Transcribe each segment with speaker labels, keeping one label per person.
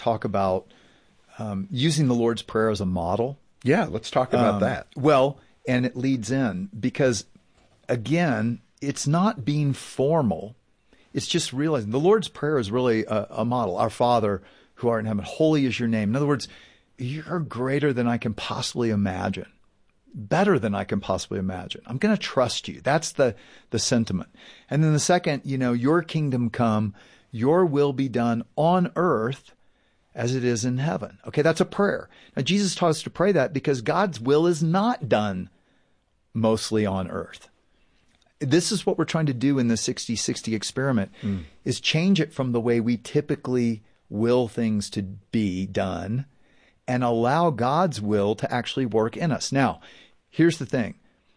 Speaker 1: talk about using the Lord's Prayer as a model.
Speaker 2: Yeah, let's talk about that.
Speaker 1: Well, and it leads in because, again, it's not being formal. It's just realizing the Lord's Prayer is really a model. Our Father who art in heaven, holy is your name. In other words, you're greater than I can possibly imagine, better than I can possibly imagine. I'm going to trust you. That's the sentiment. And then the second, your kingdom come, your will be done on earth as it is in heaven. Okay, that's a prayer. Now, Jesus taught us to pray that because God's will is not done mostly on earth. This is what we're trying to do in the 60-60 experiment, is change it from the way we typically will things to be done and allow God's will to actually work in us. Now, here's the thing.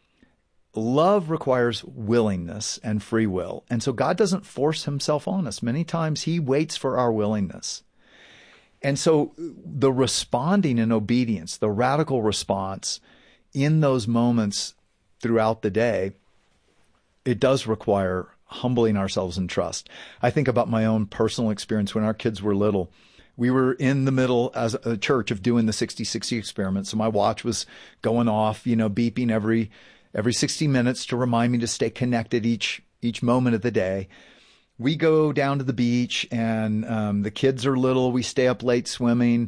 Speaker 1: Love requires willingness and free will. And so God doesn't force himself on us. Many times he waits for our willingness. And so the responding in obedience, the radical response in those moments throughout the day, it does require humbling ourselves in trust. I think about my own personal experience when our kids were little. We were in the middle as a church of doing the 60-60 experiment. So my watch was going off, beeping every 60 minutes to remind me to stay connected each moment of the day. We go down to the beach and the kids are little. We stay up late swimming.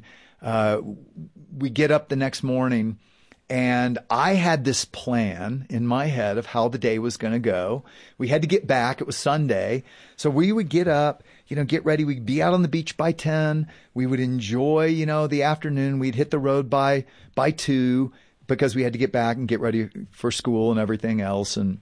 Speaker 1: We get up the next morning and I had this plan in my head of how the day was going to go. We had to get back. It was Sunday. So we would get up, get ready. We'd be out on the beach by 10. We would enjoy, the afternoon. We'd hit the road by 2 because we had to get back and get ready for school and everything else. And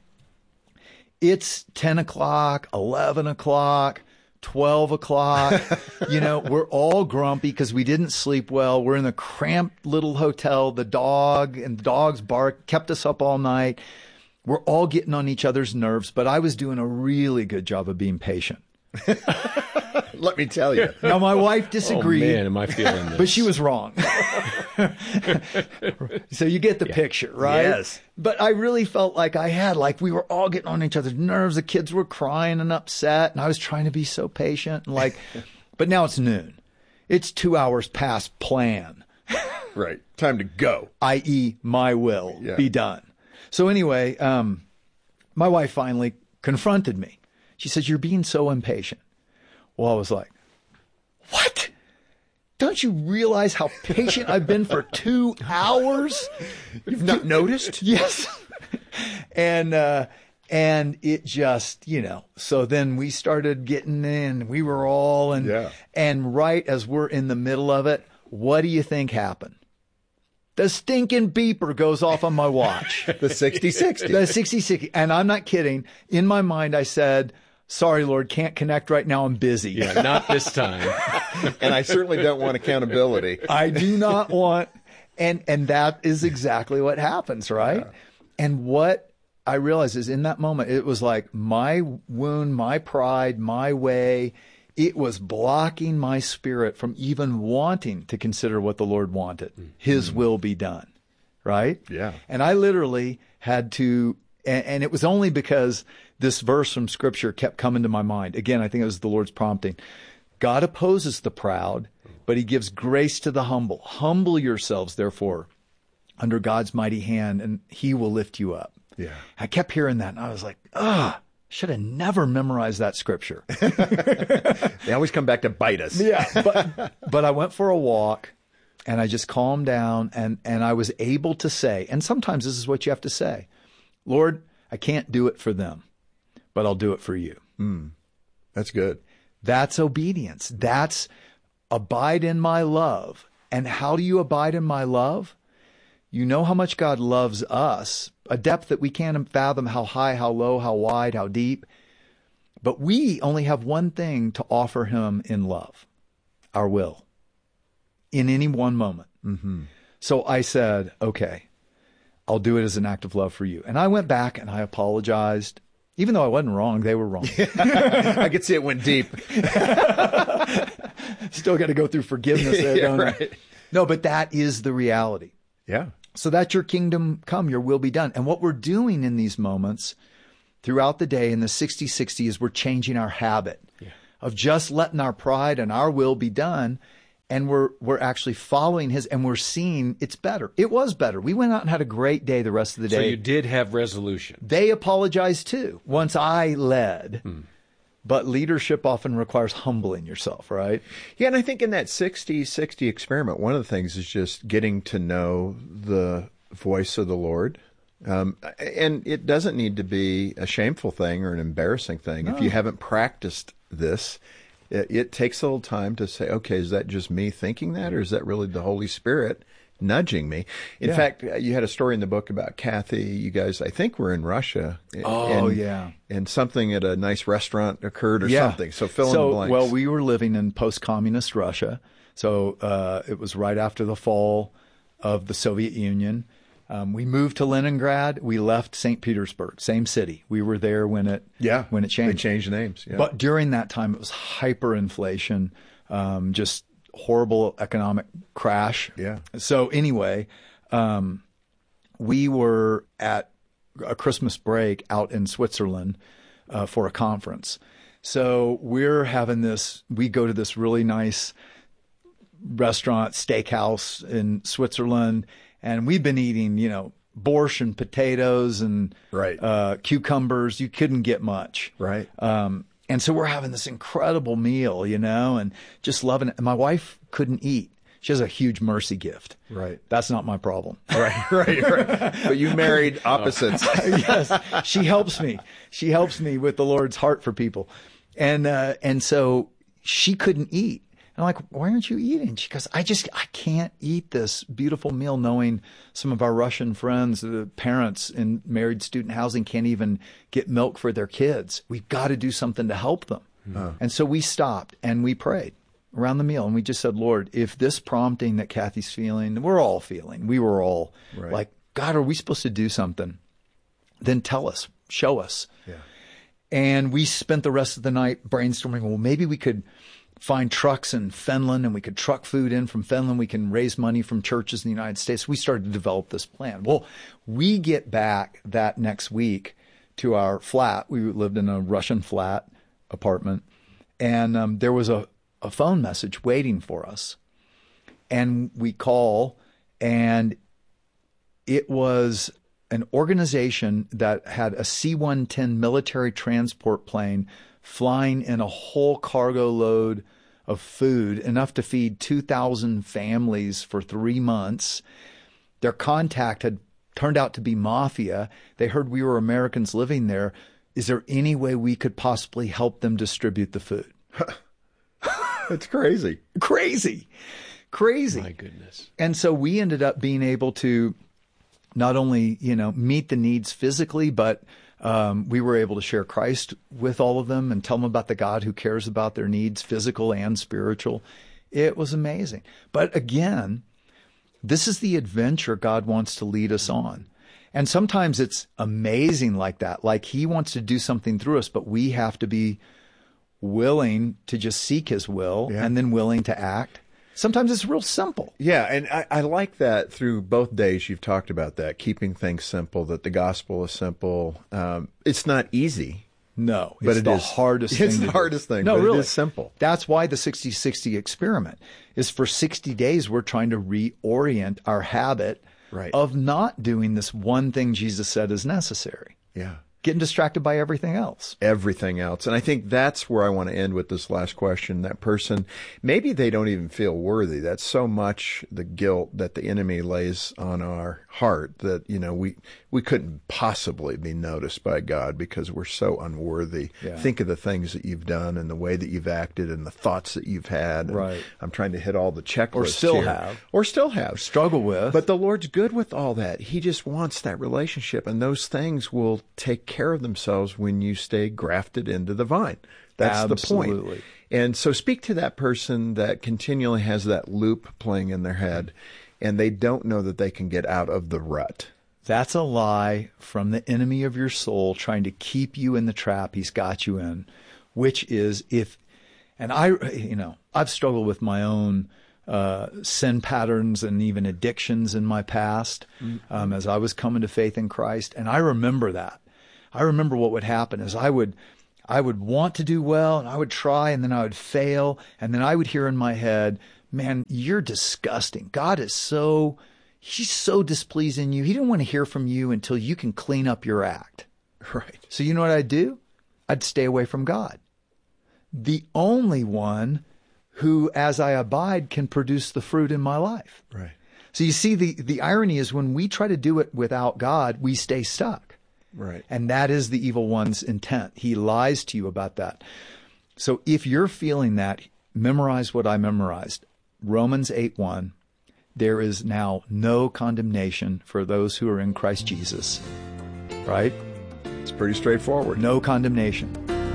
Speaker 1: it's 10 o'clock, 11 o'clock, 12 o'clock. We're all grumpy because we didn't sleep well. We're in a cramped little hotel. The dog's bark kept us up all night. We're all getting on each other's nerves, but I was doing a really good job of being patient.
Speaker 2: Let me tell you.
Speaker 1: Now, my wife disagreed.
Speaker 3: Oh, man, am I feeling this?
Speaker 1: But she was wrong. So you get the picture, right?
Speaker 2: Yes.
Speaker 1: But I really felt like we were all getting on each other's nerves. The kids were crying and upset, and I was trying to be so patient. And but now it's noon. It's 2 hours past plan.
Speaker 2: Right. Time to go.
Speaker 1: I.e., my will be done. So anyway, my wife finally confronted me. She says, "You're being so impatient." Well, I was like, "What? Don't you realize how patient I've been for 2 hours?
Speaker 2: You've not noticed?"
Speaker 1: Yes. And it just, so then we started getting in. We were all in. And right as we're in the middle of it, what do you think happened? The stinking beeper goes off on my watch.
Speaker 2: The 60-60.
Speaker 1: The 60-60. And I'm not kidding. In my mind, I said, "Sorry, Lord, can't connect right now. I'm busy."
Speaker 3: Yeah, not this time.
Speaker 2: And I certainly don't want accountability.
Speaker 1: I do not want, and that is exactly what happens, right? Yeah. And what I realized is in that moment, it was like my wound, my pride, my way, it was blocking my spirit from even wanting to consider what the Lord wanted. His will be done, right?
Speaker 2: Yeah.
Speaker 1: And I literally had to, and it was only because this verse from Scripture kept coming to my mind. Again, I think it was the Lord's prompting. God opposes the proud, but he gives grace to the humble. Humble yourselves, therefore, under God's mighty hand, and he will lift you up.
Speaker 2: Yeah.
Speaker 1: I kept hearing that, and I was like, should have never memorized that Scripture.
Speaker 2: They always come back to bite us.
Speaker 1: Yeah. But I went for a walk, and I just calmed down, and I was able to say, and sometimes this is what you have to say, "Lord, I can't do it for them, but I'll do it for you."
Speaker 2: That's good.
Speaker 1: That's obedience. That's abide in my love. And how do you abide in my love? You know how much God loves us, a depth that we can't fathom, how high, how low, how wide, how deep. But we only have one thing to offer him in love, our will, in any one moment. So I said, "Okay, I'll do it as an act of love for you." And I went back and I apologized. Even though I wasn't wrong, they were wrong.
Speaker 2: I could see it went deep.
Speaker 1: Still got to go through forgiveness there, don't I? No, but that is the reality.
Speaker 2: Yeah.
Speaker 1: So that your kingdom come, your will be done. And what we're doing in these moments throughout the day in the 60-60 is we're changing our habit of just letting our pride and our will be done And we're actually following his, and we're seeing it's better. It was better. We went out and had a great day the rest of the day.
Speaker 3: So you did have resolution.
Speaker 1: They apologized too, once I led. But leadership often requires humbling yourself, right?
Speaker 2: Yeah, and I think in that 60-60 experiment, one of the things is just getting to know the voice of the Lord. And it doesn't need to be a shameful thing or an embarrassing thing.
Speaker 1: No.
Speaker 2: If you haven't practiced this, it takes a little time to say, okay, is that just me thinking that, or is that really the Holy Spirit nudging me? In fact, you had a story in the book about Kathy. You guys, I think, were in Russia.
Speaker 1: Oh, yeah.
Speaker 2: And something at a nice restaurant occurred or something. So fill in the blanks.
Speaker 1: Well, we were living in post-communist Russia. So it was right after the fall of the Soviet Union. We moved to Leningrad. We left St. Petersburg, same city. We were there when it changed.
Speaker 2: They changed names. Yeah.
Speaker 1: But during that time, it was hyperinflation, just horrible economic crash.
Speaker 2: Yeah.
Speaker 1: So anyway, we were at a Christmas break out in Switzerland for a conference. So we're having this. We go to this really nice restaurant, steakhouse in Switzerland. And we've been eating, borscht and potatoes and cucumbers. You couldn't get much.
Speaker 2: Right.
Speaker 1: And so we're having this incredible meal, and just loving it. And my wife couldn't eat. She has a huge mercy gift.
Speaker 2: Right.
Speaker 1: That's not my problem.
Speaker 2: Right. But you married opposites.
Speaker 1: Yes. She helps me. She helps me with the Lord's heart for people. And so she couldn't eat. And I'm like, why aren't you eating? She goes, I can't eat this beautiful meal knowing some of our Russian friends, the parents in married student housing can't even get milk for their kids. We've got to do something to help them. And so we stopped and we prayed around the meal. And we just said, Lord, if this prompting that Kathy's feeling, we're all feeling, we were all like, God, are we supposed to do something? Then tell us, show us.
Speaker 2: Yeah.
Speaker 1: And we spent the rest of the night brainstorming, well, maybe we could find trucks in Finland and we could truck food in from Finland. We can raise money from churches in the United States. We started to develop this plan. Well, we get back that next week to our flat. We lived in a Russian flat apartment, and there was a phone message waiting for us. And we call, and it was an organization that had a C-110 military transport plane flying in a whole cargo load of food, enough to feed 2,000 families for 3 months. Their contact had turned out to be mafia. They heard we were Americans living there. Is there any way we could possibly help them distribute the food?
Speaker 2: That's crazy.
Speaker 1: Crazy.
Speaker 3: My goodness.
Speaker 1: And so we ended up being able to not only, meet the needs physically, but we were able to share Christ with all of them and tell them about the God who cares about their needs, physical and spiritual. It was amazing. But again, this is the adventure God wants to lead us on. And sometimes it's amazing like that. Like he wants to do something through us, but we have to be willing to just seek his will and then willing to act. Sometimes it's real simple.
Speaker 2: Yeah, and I like that through both days you've talked about that, keeping things simple, that the gospel is simple. It's not easy.
Speaker 1: No,
Speaker 2: but
Speaker 1: it's the hardest thing.
Speaker 2: It's the hardest thing,
Speaker 1: no,
Speaker 2: but
Speaker 1: really.
Speaker 2: It is simple.
Speaker 1: That's why the 60-60 experiment is for 60 days we're trying to reorient our habit of not doing this one thing Jesus said is necessary.
Speaker 2: Yeah.
Speaker 1: Getting distracted by everything else.
Speaker 2: Everything else. And I think that's where I want to end with this last question. That person, maybe they don't even feel worthy. That's so much the guilt that the enemy lays on our heart that, we couldn't possibly be noticed by God because we're so unworthy.
Speaker 1: Yeah.
Speaker 2: Think of the things that you've done and the way that you've acted and the thoughts that you've had.
Speaker 1: Right.
Speaker 2: I'm trying to hit all the checklists
Speaker 1: Or still
Speaker 2: here.
Speaker 1: have.
Speaker 2: Or still have.
Speaker 1: Struggle with.
Speaker 2: But the Lord's good with all that. He just wants that relationship, and those things will take care of themselves when you stay grafted into the vine. That's
Speaker 1: Absolutely.
Speaker 2: the point. And so speak to that person that continually has that loop playing in their head, and they don't know that they can get out of the rut.
Speaker 1: That's a lie from the enemy of your soul trying to keep you in the trap he's got you in, which is I've struggled with my own sin patterns and even addictions in my past as I was coming to faith in Christ. And I remember that. I remember what would happen is I would want to do well and I would try and then I would fail. And then I would hear in my head, man, you're disgusting. God is he's so displeased in you. He didn't want to hear from you until you can clean up your act.
Speaker 2: Right.
Speaker 1: So you know what I'd do? I'd stay away from God. The only one who, as I abide, can produce the fruit in my life.
Speaker 2: Right.
Speaker 1: So you see, the irony is when we try to do it without God, we stay stuck.
Speaker 2: Right.
Speaker 1: And that is the evil one's intent. He lies to you about that. So if you're feeling that, memorize what I memorized. Romans 8:1. There is now no condemnation for those who are in Christ Jesus. Right?
Speaker 2: It's pretty straightforward.
Speaker 1: No condemnation.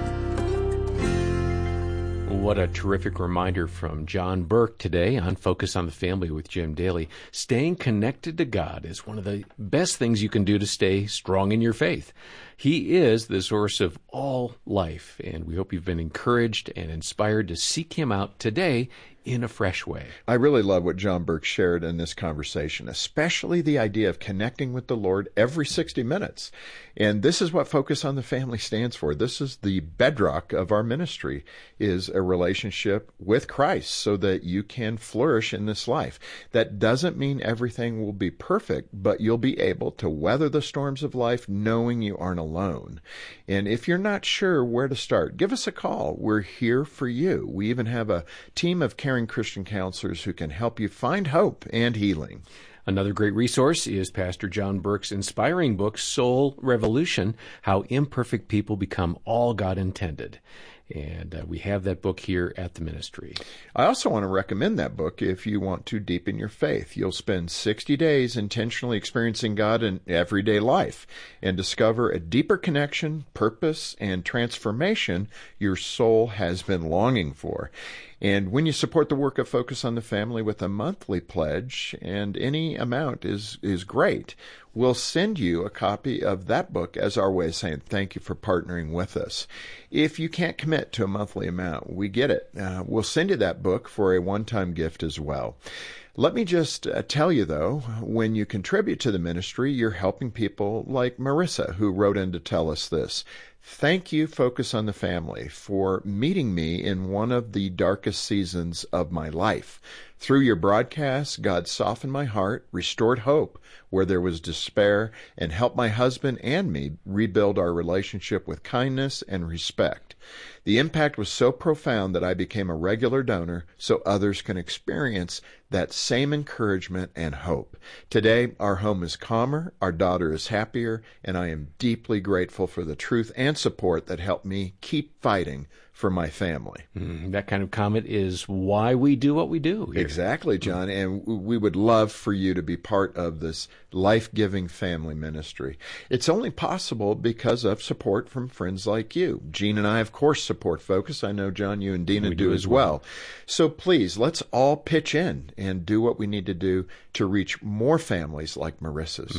Speaker 3: What a terrific reminder from John Burke today on Focus on the Family with Jim Daly. Staying connected to God is one of the best things you can do to stay strong in your faith. He is the source of all life, and we hope you've been encouraged and inspired to seek Him out today in a fresh way.
Speaker 2: I really love what John Burke shared in this conversation, especially the idea of connecting with the Lord every 60 minutes. And this is what Focus on the Family stands for. This is the bedrock of our ministry, is a relationship with Christ so that you can flourish in this life. That doesn't mean everything will be perfect, but you'll be able to weather the storms of life knowing you aren't alone. And if you're not sure where to start, give us a call. We're here for you. We even have a team of caring Christian counselors who can help you find hope and healing.
Speaker 3: Another great resource is Pastor John Burke's inspiring book, Soul Revolution, How Imperfect People Become All God Intended. And we have that book here at the ministry.
Speaker 2: I also want to recommend that book if you want to deepen your faith. You'll spend 60 days intentionally experiencing God in everyday life and discover a deeper connection, purpose, and transformation your soul has been longing for. And when you support the work of Focus on the Family with a monthly pledge, and any amount is great, we'll send you a copy of that book as our way of saying thank you for partnering with us. If you can't commit to a monthly amount, we get it. We'll send you that book for a one-time gift as well. Let me just tell you, though, when you contribute to the ministry, you're helping people like Marissa, who wrote in to tell us this. Thank you, Focus on the Family, for meeting me in one of the darkest seasons of my life. Through your broadcasts, God softened my heart, restored hope where there was despair, and helped my husband and me rebuild our relationship with kindness and respect. The impact was so profound that I became a regular donor so others can experience that same encouragement and hope. Today, our home is calmer, our daughter is happier, and I am deeply grateful for the truth and support that helped me keep fighting for my family.
Speaker 3: That kind of comment is why we do what we do here.
Speaker 2: Exactly, John. And we would love for you to be part of this life-giving family ministry. It's only possible because of support from friends like you. Gene and I, of course, support Focus. I know, John, you and Dina do as well. So please, let's all pitch in and do what we need to do to reach more families like Marissa's.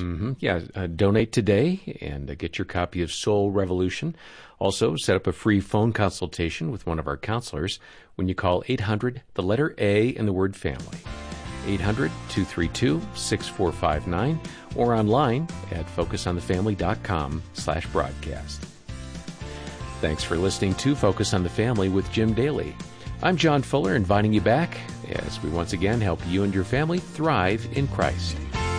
Speaker 3: Donate today and get your copy of Soul Revolution. Also, set up a free phone consultation with one of our counselors when you call 800, the letter A, and the word family. 800-232-6459 or online at focusonthefamily.com/broadcast. Thanks for listening to Focus on the Family with Jim Daly. I'm John Fuller, inviting you back as we once again help you and your family thrive in Christ.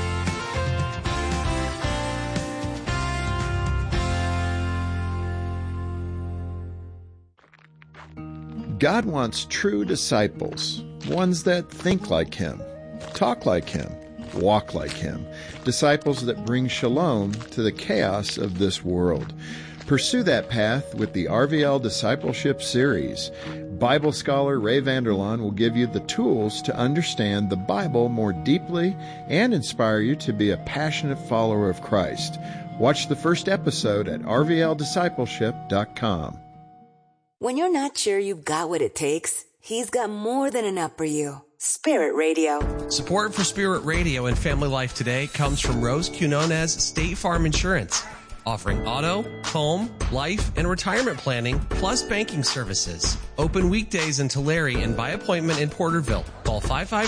Speaker 2: God wants true disciples, ones that think like Him, talk like Him, walk like Him, disciples that bring shalom to the chaos of this world. Pursue that path with the RVL Discipleship Series. Bible scholar Ray Vanderlaan will give you the tools to understand the Bible more deeply and inspire you to be a passionate follower of Christ. Watch the first episode at rvldiscipleship.com.
Speaker 4: When you're not sure you've got what it takes, He's got more than enough for you. Spirit Radio.
Speaker 5: Support for Spirit Radio and Family Life Today comes from Rose Quinones State Farm Insurance, offering auto, home, life, and retirement planning, plus banking services. Open weekdays in Tulare and by appointment in Porterville. Call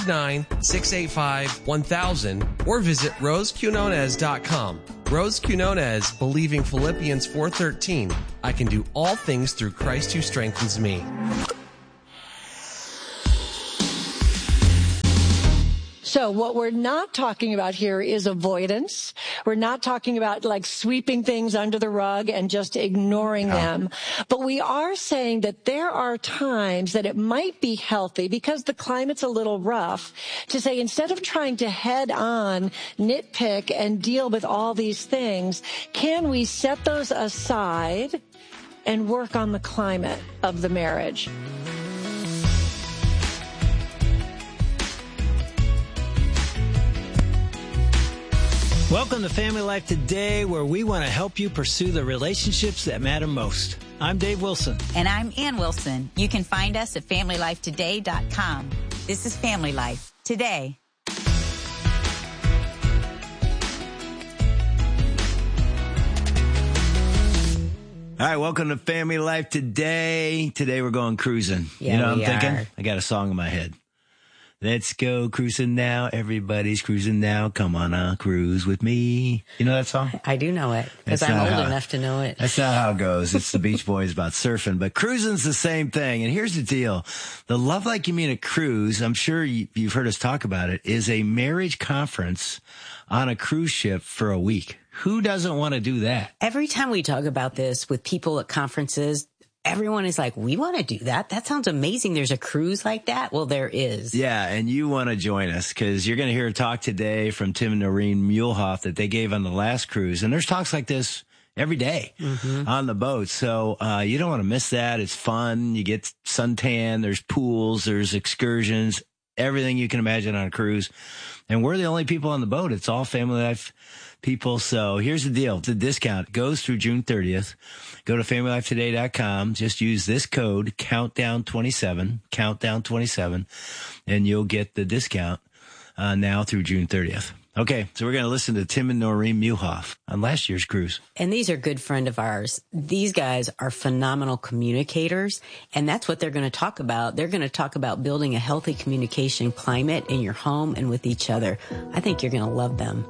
Speaker 5: 559-685-1000 or visit rosequinones.com. Rose Quinones, believing Philippians 4:13, I can do all things through Christ who strengthens me.
Speaker 6: So what we're not talking about here is avoidance. We're not talking about like sweeping things under the rug and just ignoring them. But we are saying that there are times that it might be healthy, because the climate's a little rough, to say, instead of trying to head on nitpick and deal with all these things, can we set those aside and work on the climate of the marriage?
Speaker 7: Welcome to Family Life Today, where we want to help you pursue the relationships that matter most. I'm Dave Wilson.
Speaker 8: And I'm Ann Wilson. You can find us at FamilyLifeToday.com. This is Family Life Today.
Speaker 7: All right, welcome to Family Life Today. Today we're going cruising.
Speaker 8: Yeah,
Speaker 7: you know what I'm thinking?
Speaker 8: are.
Speaker 7: I got a song in my head. Let's go cruising now. Everybody's cruising now. Come on a cruise with me. You know that song?
Speaker 9: I do know it, because
Speaker 7: That's
Speaker 9: I'm
Speaker 7: not
Speaker 9: old
Speaker 7: how-
Speaker 9: enough to know it.
Speaker 7: That's not how it goes. It's the Beach Boys about surfing, but cruising's the same thing. And here's the deal. The Love Like You Mean It cruise, I'm sure you've heard us talk about it, is a marriage conference on a cruise ship for a week. Who doesn't want to do that?
Speaker 9: Every time we talk about this with people at conferences, everyone is like, we want to do that. That sounds amazing. There's a cruise like that. Well, there is.
Speaker 7: Yeah, and you want to join us because you're going to hear a talk today from Tim and Noreen Muehlhoff that they gave on the last cruise. And there's talks like this every day on the boat. So you don't want to miss that. It's fun. You get suntan. There's pools. There's excursions. Everything you can imagine on a cruise. And we're the only people on the boat. It's all Family Life people. So here's the deal. The discount goes through June 30th. Go to FamilyLifeToday.com. Just use this code, countdown27, and you'll get the discount now through June 30th. Okay, so we're going to listen to Tim and Noreen Muehlhoff on last year's cruise.
Speaker 9: And these are good friend of ours. These guys are phenomenal communicators, and that's what they're going to talk about. They're going to talk about building a healthy communication climate in your home and with each other. I think you're going to love them.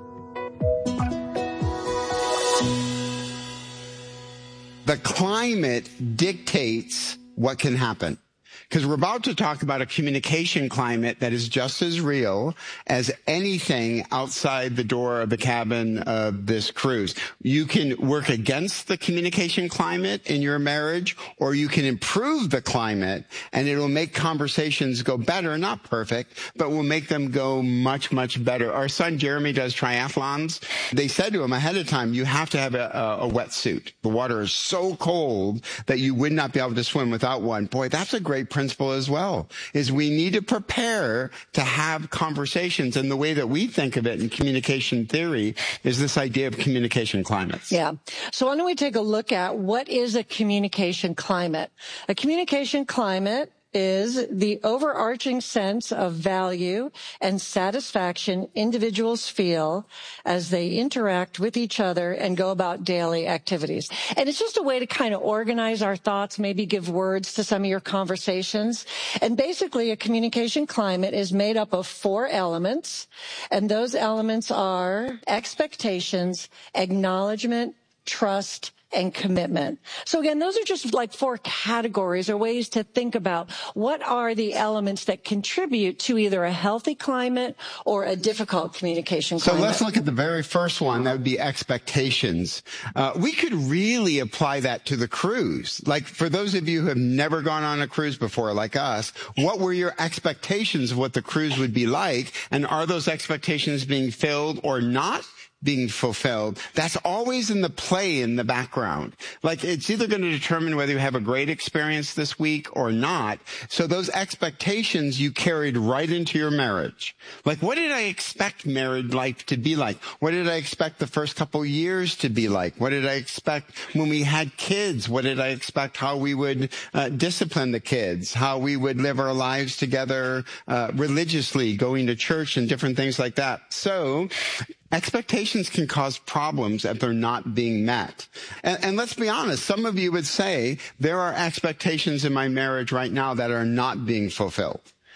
Speaker 10: The climate dictates what can happen. Because we're about to talk about a communication climate that is just as real as anything outside the door of the cabin of this cruise. You can work against the communication climate in your marriage, or you can improve the climate, and it'll make conversations go better, not perfect, but will make them go much, much better. Our son Jeremy does triathlons. They said to him ahead of time, you have to have a wetsuit. The water is so cold that you would not be able to swim without one. Boy, that's a great principle as well, is we need to prepare to have conversations. And the way that we think of it in communication theory is this idea of communication climates.
Speaker 6: Yeah. So why don't we take a look at what is a communication climate? A communication climate is the overarching sense of value and satisfaction individuals feel as they interact with each other and go about daily activities. And it's just a way to kind of organize our thoughts, maybe give words to some of your conversations. And basically, a communication climate is made up of 4 elements, and those elements are expectations, acknowledgement, trust, and commitment. So again, those are just like 4 categories or ways to think about what are the elements that contribute to either a healthy climate or a difficult communication climate.
Speaker 10: So let's look at the very first one. That would be expectations. We could really apply that to the cruise. Like for those of you who have never gone on a cruise before, like us, what were your expectations of what the cruise would be like? And are those expectations being filled or not being fulfilled? That's always in the play in the background. Like it's either going to determine whether you have a great experience this week or not. So those expectations you carried right into your marriage. Like what did I expect married life to be like? What did I expect the first couple years to be like? What did I expect when we had kids? What did I expect how we would discipline the kids? How we would live our lives together religiously, going to church and different things like that. So expectations can cause problems if they're not being met. And let's be honest, some of you would say, there are expectations in my marriage right now that are not being fulfilled.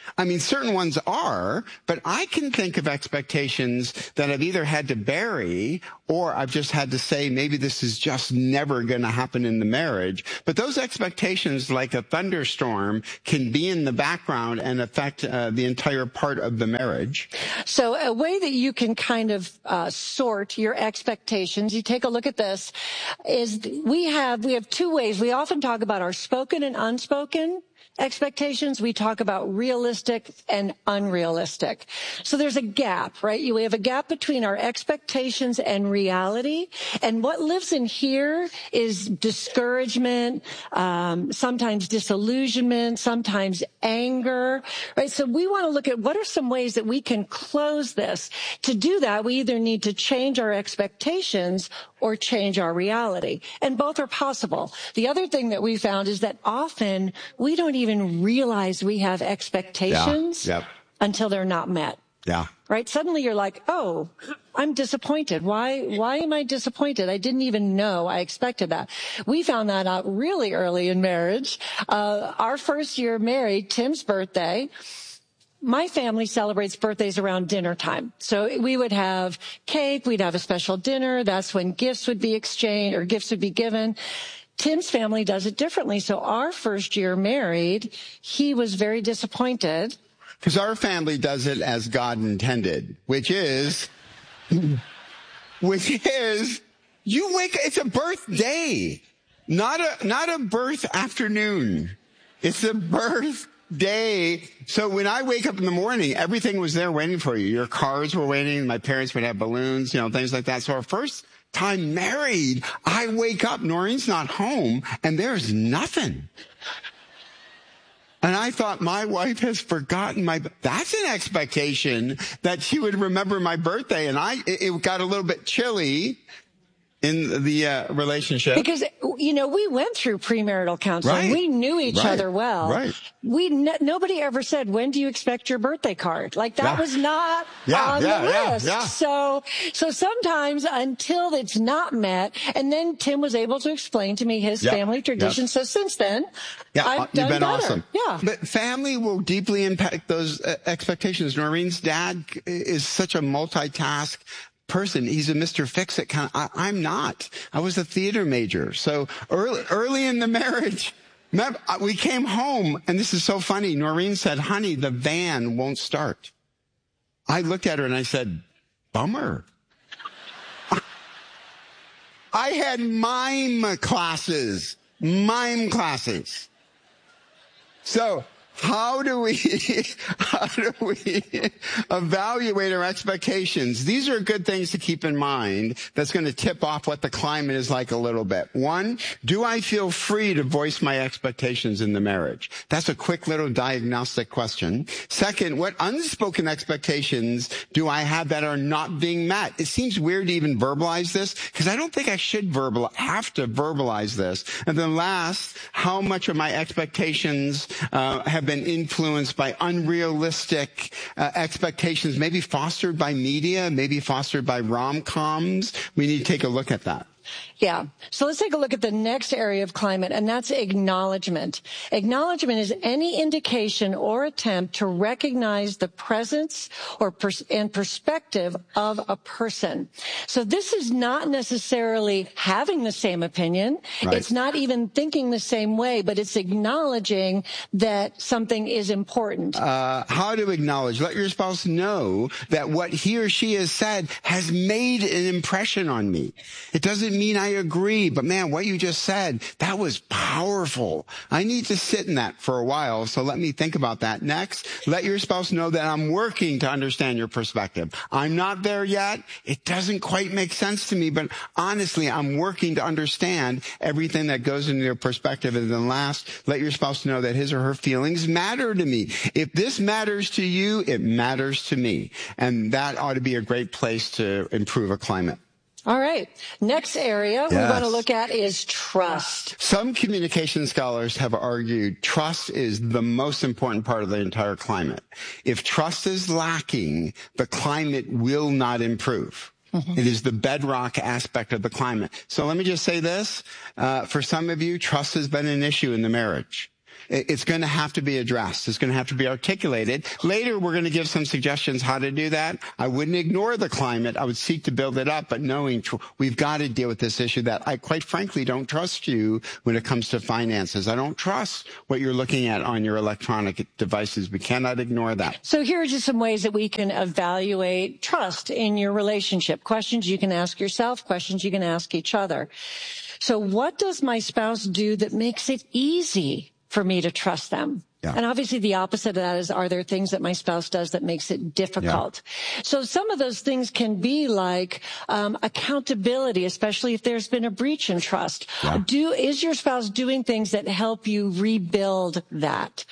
Speaker 10: I mean, certain ones are, but I can think of expectations that I've either had to bury or I've just had to say, maybe this is just never going to happen in the marriage. But those expectations, like a thunderstorm, can be in the background and affect the entire part of the marriage.
Speaker 6: So a way that you can kind of sort your expectations, you take a look at this, is we have two ways. We often talk about our spoken and unspoken expectations. We talk about realistic and unrealistic. So there's a gap, right? We have a gap between our expectations and reality. And what lives in here is discouragement, sometimes disillusionment, sometimes anger, right? So we want to look at what are some ways that we can close this. To do that, we either need to change our expectations or change our reality. And both are possible. The other thing that we found is that often we don't even realize we have expectations until they're not met.
Speaker 10: Yeah.
Speaker 6: Right? Suddenly you're like, oh, I'm disappointed. Why am I disappointed? I didn't even know I expected that. We found that out really early in marriage. Our first year married, Tim's birthday, my family celebrates birthdays around dinner time. So we would have cake, we'd have a special dinner. That's when gifts would be exchanged or gifts would be given. Tim's family does it differently. So our first year married, he was very disappointed.
Speaker 10: Because our family does it as God intended, which is you wake, it's a birthday, not a birth afternoon. It's a birthday. So when I wake up in the morning, everything was there waiting for you. Your cars were waiting. My parents would have balloons, things like that. So our first time married, I wake up, Noreen's not home, and there's nothing. And I thought, my wife has forgotten that's an expectation that she would remember my birthday. And it got a little bit chilly in the relationship.
Speaker 6: Because, we went through premarital counseling.
Speaker 10: Right.
Speaker 6: We knew each other well.
Speaker 10: Right.
Speaker 6: Nobody ever said, when do you expect your birthday card? Like that was not on the list. Yeah. So sometimes until it's not met, and then Tim was able to explain to me his family tradition. So since then, I've done
Speaker 10: been
Speaker 6: better.
Speaker 10: Awesome.
Speaker 6: Yeah.
Speaker 10: But family will deeply impact those expectations. Noreen's dad is such a multitask person. He's a Mr. Fix-It kind of. I'm not. I was a theater major. So early in the marriage, remember, we came home, and this is so funny. Noreen said, honey, the van won't start. I looked at her and I said, bummer. I had mime classes. So how do we evaluate our expectations? These are good things to keep in mind that's going to tip off what the climate is like a little bit. One, do I feel free to voice my expectations in the marriage? That's a quick little diagnostic question. Second, what unspoken expectations do I have that are not being met? It seems weird to even verbalize this because I don't think I should have to verbalize this. And then last, how much of my expectations have been influenced by unrealistic expectations, maybe fostered by media, maybe fostered by rom-coms. We need to take a look at that.
Speaker 6: Yeah. So let's take a look at the next area of climate, and that's acknowledgement. Acknowledgement is any indication or attempt to recognize the presence and perspective of a person. So this is not necessarily having the same opinion. Right. It's not even thinking the same way, but it's acknowledging that something is important.
Speaker 10: How to acknowledge? Let your spouse know that what he or she has said has made an impression on me. It doesn't mean I agree, but man, what you just said, that was powerful. I need to sit in that for a while, so let me think about that. Next, let your spouse know that I'm working to understand your perspective. I'm not there yet. It doesn't quite make sense to me, but honestly, I'm working to understand everything that goes into your perspective. And then last, let your spouse know that his or her feelings matter to me. If this matters to you, it matters to me. And that ought to be a great place to improve a climate.
Speaker 6: All right. Next area we want to look at is trust.
Speaker 10: Some communication scholars have argued trust is the most important part of the entire climate. If trust is lacking, the climate will not improve. Mm-hmm. It is the bedrock aspect of the climate. So let me just say this. For some of you, trust has been an issue in the marriage. It's going to have to be addressed. It's going to have to be articulated. Later, we're going to give some suggestions how to do that. I wouldn't ignore the climate. I would seek to build it up, but knowing we've got to deal with this issue that I quite frankly don't trust you when it comes to finances. I don't trust what you're looking at on your electronic devices. We cannot ignore that.
Speaker 6: So here are just some ways that we can evaluate trust in your relationship. Questions you can ask yourself, questions you can ask each other. So what does my spouse do that makes it easy for me to trust them?
Speaker 10: Yeah.
Speaker 6: And obviously the opposite of that is, are there things that my spouse does that makes it difficult? Yeah. So some of those things can be like accountability, especially if there's been a breach in trust. Yeah. Is your spouse doing things that help you rebuild that?